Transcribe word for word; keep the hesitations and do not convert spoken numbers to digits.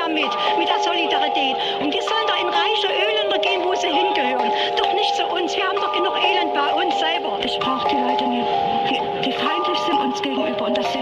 damit, mit der Solidarität. Und die sollen doch in reiche Ölländer gehen, wo sie hingehören. Doch nicht zu uns. Wir haben doch genug Elend bei uns selber. Ich brauche die Leute nicht, die, die feindlich sind uns gegenüber. Und das sind